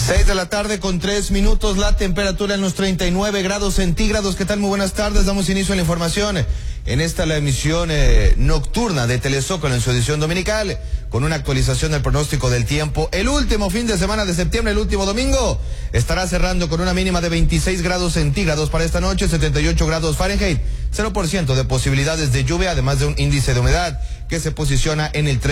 6 de la tarde con 3 minutos, la temperatura en los 39 grados centígrados. ¿Qué tal? Muy buenas tardes, damos inicio a la información. En esta la emisión nocturna de Telezócalo en su edición dominical, con una actualización del pronóstico del tiempo. El último fin de semana de septiembre, el último domingo, estará cerrando con una mínima de 26 grados centígrados para esta noche, 78 grados Fahrenheit, 0% de posibilidades de lluvia, además de un índice de humedad que se posiciona en el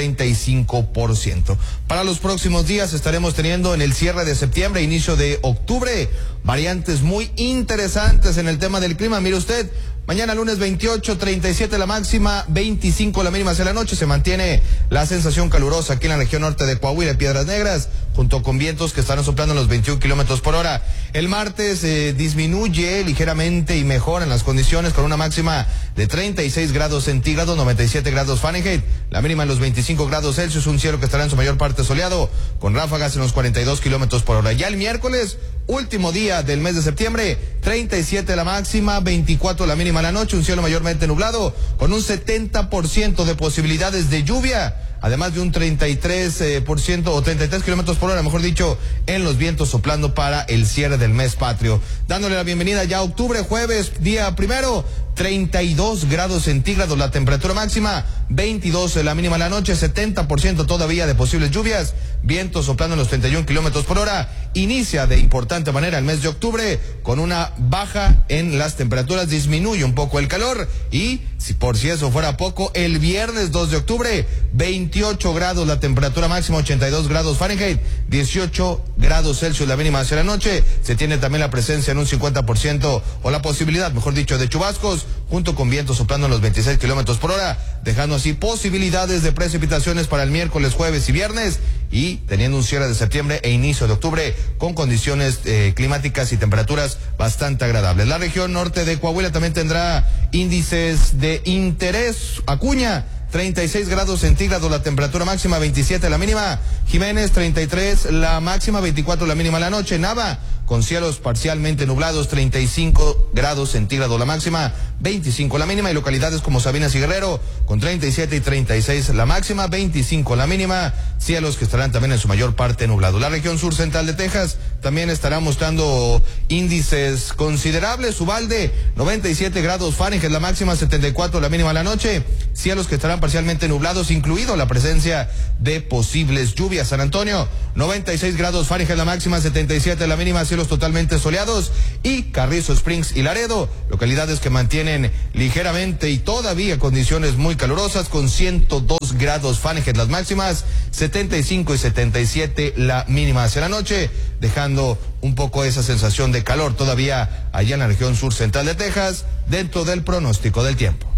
35%. Para los próximos días estaremos teniendo en el cierre de septiembre, inicio de octubre, variantes muy interesantes en el tema del clima. Mire usted, mañana lunes 28, 37 la máxima, 25 la mínima hacia la noche. Se mantiene la sensación calurosa aquí en la región norte de Coahuila y Piedras Negras, junto con vientos que estarán soplando en los 21 kilómetros por hora. El martes disminuye ligeramente y mejora en las condiciones con una máxima de 36 grados centígrados, 97 grados Fahrenheit, la mínima en los 25 grados Celsius, un cielo que estará en su mayor parte soleado, con ráfagas en los 42 kilómetros por hora. Ya el miércoles, último día del mes de septiembre, 37 la máxima, 24 la mínima a la noche, un cielo mayormente nublado, con un 70% de posibilidades de lluvia, además de un 33% o 33 kilómetros por hora, mejor dicho, en los vientos soplando para el cierre del mes patrio. Dándole la bienvenida ya a octubre, jueves, día primero, 32 grados centígrados la temperatura máxima, 22 la mínima a la noche, 70% todavía de posibles lluvias, vientos soplando en los 31 kilómetros por hora. Inicia de importante manera el mes de octubre con una baja en las temperaturas, disminuye un poco el calor y, si eso fuera poco, el viernes 2 de octubre, 28 grados la temperatura máxima, 82 grados Fahrenheit, 18 grados Celsius la mínima hacia la noche. Se tiene también la presencia en un 50% o la posibilidad, mejor dicho, de chubascos, junto con vientos soplando en los 26 kilómetros por hora, dejando así posibilidades de precipitaciones para el miércoles, jueves y viernes, y teniendo un cierre de septiembre e inicio de octubre con condiciones climáticas y temperaturas bastante agradables. La región norte de Coahuila también tendrá índices de interés. Acuña, 36 grados centígrados la temperatura máxima, 27 la mínima. Jiménez, 33 la máxima, 24 la mínima la noche. Nava, con cielos parcialmente nublados, 35 grados centígrados la máxima, 25 la mínima. Y localidades como Sabinas y Guerrero, con 37 y 36 la máxima, 25 la mínima. Cielos que estarán también en su mayor parte nublados. La región sur central de Texas también estará mostrando índices considerables. Uvalde, 97 grados Fahrenheit la máxima, 74 la mínima la noche. Cielos que estarán parcialmente nublados, incluido la presencia de posibles lluvias. San Antonio, 96 grados Fahrenheit la máxima, 77 la mínima, cielos totalmente soleados. Y Carrizo Springs y Laredo, localidades que mantienen ligeramente y todavía condiciones muy calurosas, con 102 grados Fahrenheit las máximas, 75 y 77 la mínima hacia la noche, dejando un poco esa sensación de calor todavía allá en la región sur central de Texas, dentro del pronóstico del tiempo.